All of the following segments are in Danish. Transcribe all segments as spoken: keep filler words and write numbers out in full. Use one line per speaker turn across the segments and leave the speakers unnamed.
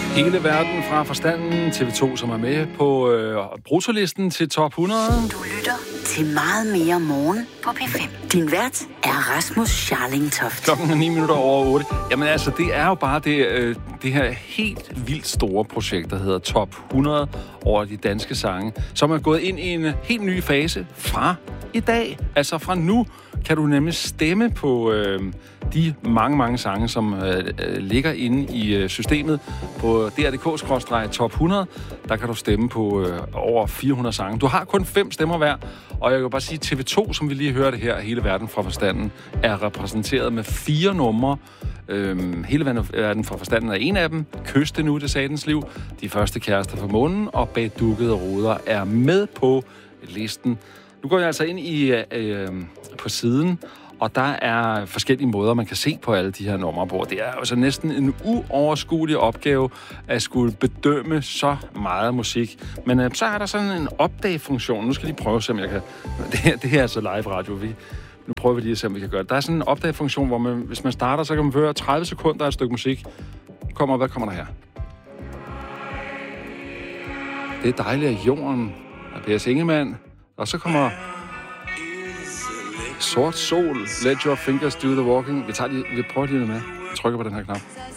Hele verden fra forstanden. T V to, som er med på øh, brutolisten til top hundrede.
Du lytter til Meget mere morgen på P fem. Din vært er Rasmus Scharling-Toft.
Klokken er ni minutter over otte. Jamen altså, det er jo bare det, øh, det her helt vildt store projekt, der hedder top hundrede over de danske sange, som er gået ind i en helt ny fase fra i dag. Altså fra nu kan du nemlig stemme på øh, de mange, mange sange, som øh, ligger inde i øh, systemet på D R punktum D K skråstreg top hundrede. Der kan du stemme på øh, over fire hundrede sange. Du har kun fem stemmer hver, og jeg kan bare sige, T V to, som vi lige hørte her, Hele verden fra forstanden, er repræsenteret med fire numre. Øhm, hele verden fra forstanden er en af dem. Kys det nu, det satans liv. De første kærester fra månen og Bag dukkede ruder er med på listen. Nu går jeg altså ind i øh, på siden, og der er forskellige måder, man kan se på alle de her numre på. Det er altså næsten en uoverskuelig opgave at skulle bedømme så meget musik. Men øh, så er der sådan en opdage-funktion. Nu skal jeg lige prøve, om jeg kan... Det her, det her er altså live radio. Vi... Nu prøver vi lige at se, om vi kan gøre det. Der er sådan en opdage-funktion, hvor man, hvis man starter, så kan man høre tredive sekunder af et stykke musik. Kommer, hvad kommer der her? Det er dejligt af jorden af Per Ingemann. Og så kommer Sort Sol, Let Your Fingers Do The Walking. Vi, tager lige, vi prøver lige med. Jeg trykker på den her knap.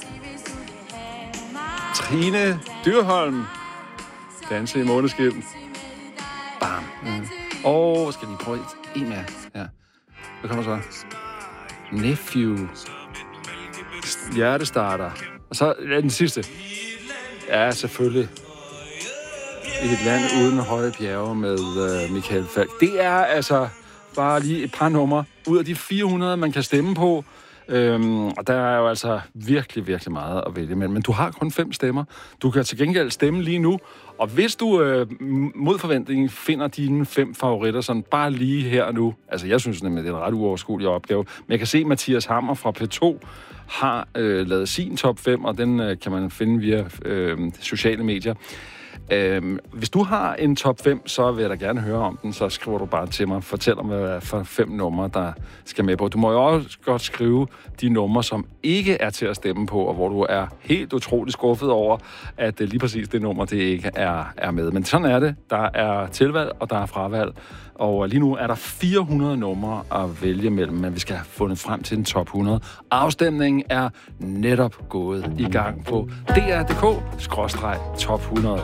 Trine Dyrholm. Danse i måneskin. Bam. Mm. Og skal lige prøve en mere. Ja. Hvad kommer så? Nephew. Hjertestarter. Og så ja, den sidste. Ja, selvfølgelig. I et land uden høje bjerge med uh, Michael Falch. Det er altså bare lige et par numre ud af de fire hundrede, man kan stemme på. Øhm, og der er jo altså virkelig, virkelig meget at vælge mellem. Men du har kun fem stemmer. Du kan til gengæld stemme lige nu. Og hvis du øh, mod forventning finder dine fem favoritter sådan bare lige her og nu. Altså, jeg synes nemlig, det er en ret uoverskuelig opgave. Men jeg kan se, at Mathias Hammer fra P to har øh, lavet sin top fem, og den øh, kan man finde via øh, sociale medier. Øhm, hvis du har en top fem, så vil jeg da gerne høre om den, så skriver du bare til mig. Fortæl om, hvad det er for fem numre, der skal med på. Du må jo også godt skrive de numre, som ikke er til at stemme på, og hvor du er helt utrolig skuffet over, at lige præcis det nummer, det ikke er, er med. Men sådan er det. Der er tilvalg, og der er fravalg. Og lige nu er der fire hundrede numre at vælge mellem, men vi skal have fundet frem til en top hundrede. Afstemningen er netop gået i gang på D R punktum D K skråstreg top hundrede.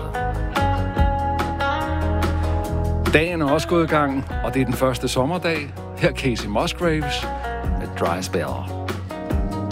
Dagen er også gået i gang, og det er den første sommerdag. Her Casey Musgraves med Dry Spell.